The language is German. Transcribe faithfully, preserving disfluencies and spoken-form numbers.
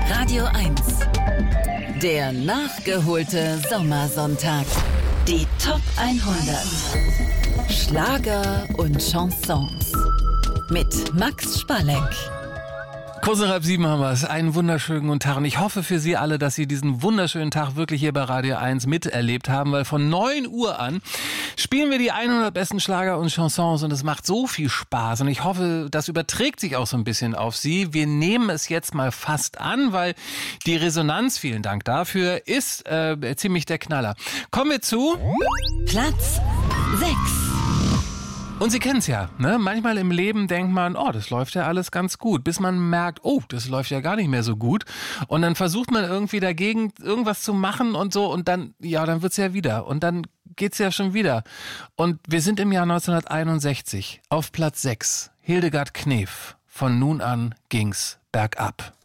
Radio eins. Der nachgeholte Sommersonntag. Die Top hundert. Schlager und Chansons. Mit Max Spalleck. Kurz nach halb sieben haben wir es. Einen wunderschönen guten Tag. Und ich hoffe für Sie alle, dass Sie diesen wunderschönen Tag wirklich hier bei Radio eins miterlebt haben, weil von neun Uhr an spielen wir die hundert besten Schlager und Chansons und es macht so viel Spaß. Und ich hoffe, das überträgt sich auch so ein bisschen auf Sie. Wir nehmen es jetzt mal fast an, weil die Resonanz, vielen Dank dafür, ist äh, ziemlich der Knaller. Kommen wir zu Platz sechs. Und Sie kennen es ja, ne? Manchmal im Leben denkt man, oh, das läuft ja alles ganz gut, bis man merkt, oh, das läuft ja gar nicht mehr so gut. Und dann versucht man irgendwie dagegen irgendwas zu machen und so und dann, ja, dann wird's ja wieder und dann geht's ja schon wieder. Und wir sind im Jahr neunzehnhunderteinundsechzig auf Platz sechs. Hildegard Knef. Von nun an ging's bergab.